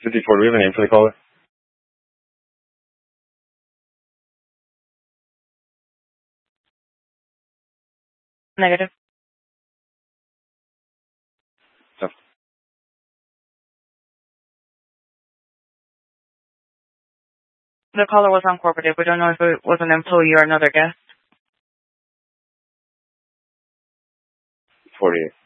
54, do we have a name for the caller? Negative. No. The caller was uncooperative. We don't know if it was an employee or another guest. 48.